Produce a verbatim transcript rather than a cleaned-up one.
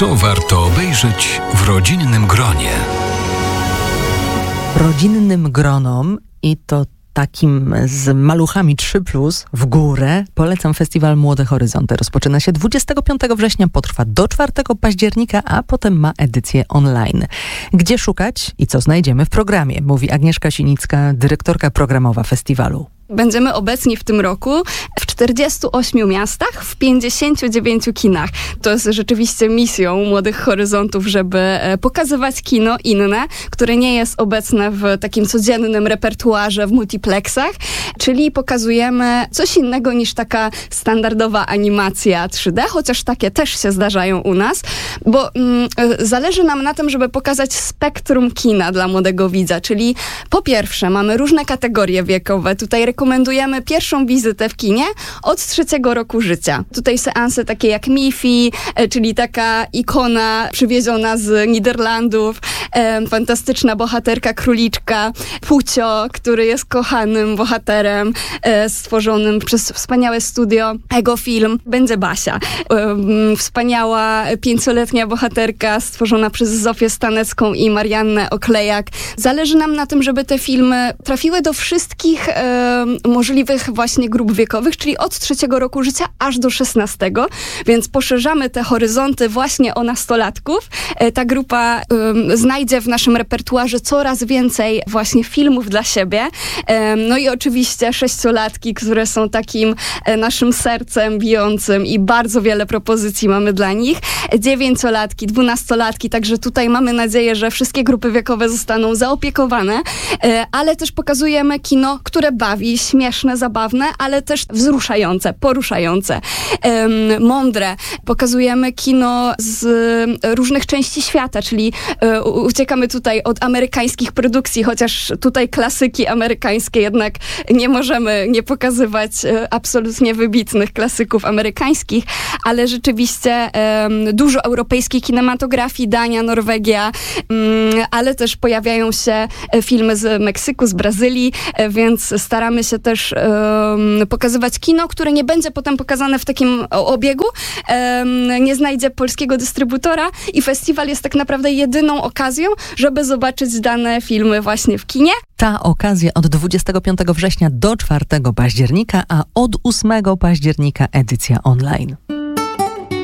Co warto obejrzeć w rodzinnym gronie? Rodzinnym gronom i to takim z maluchami trzy plus w górę polecam festiwal Młode Horyzonty. Rozpoczyna się dwudziestego piątego września, potrwa do czwartego października, a potem ma edycję online. Gdzie szukać i co znajdziemy w programie? Mówi Agnieszka Sinicka, dyrektorka programowa festiwalu. Będziemy obecni w tym roku w czterdziestu ośmiu miastach, w pięćdziesięciu dziewięciu kinach. To jest rzeczywiście misją Młodych Horyzontów, żeby pokazywać kino inne, które nie jest obecne w takim codziennym repertuarze w multiplexach, czyli pokazujemy coś innego niż taka standardowa animacja trzy D, chociaż takie też się zdarzają u nas, bo mm, zależy nam na tym, żeby pokazać spektrum kina dla młodego widza, czyli po pierwsze mamy różne kategorie wiekowe. Tutaj rekomendujemy pierwszą wizytę w kinie od trzeciego roku życia. Tutaj seanse takie jak Mifi, czyli taka ikona przywieziona z Niderlandów, e, fantastyczna bohaterka króliczka, Pucio, który jest kochanym bohaterem e, stworzonym przez wspaniałe studio Ego Film. Będzie Basia. E, wspaniała pięcioletnia bohaterka stworzona przez Zofię Stanecką i Mariannę Oklejak. Zależy nam na tym, żeby te filmy trafiły do wszystkich e, możliwych właśnie grup wiekowych, czyli od trzeciego roku życia aż do szesnastego, więc poszerzamy te horyzonty właśnie o nastolatków. Ta grupa um, znajdzie w naszym repertuarze coraz więcej właśnie filmów dla siebie. Um, no i oczywiście sześciolatki, które są takim e, naszym sercem bijącym i bardzo wiele propozycji mamy dla nich. Dziewięciolatki, dwunastolatki, także tutaj mamy nadzieję, że wszystkie grupy wiekowe zostaną zaopiekowane, e, ale też pokazujemy kino, które bawi, śmieszne, zabawne, ale też wzruszające, poruszające, um, mądre. Pokazujemy kino z różnych części świata, czyli um, uciekamy tutaj od amerykańskich produkcji, chociaż tutaj klasyki amerykańskie jednak nie możemy nie pokazywać um, absolutnie wybitnych klasyków amerykańskich, ale rzeczywiście um, dużo europejskiej kinematografii, Dania, Norwegia, um, ale też pojawiają się filmy z Meksyku, z Brazylii, więc staramy się też um, pokazywać kino, które nie będzie potem pokazane w takim obiegu, um, nie znajdzie polskiego dystrybutora i festiwal jest tak naprawdę jedyną okazją, żeby zobaczyć dane filmy właśnie w kinie. Ta okazja od dwudziestego piątego września do czwartego października, a od ósmego października edycja online.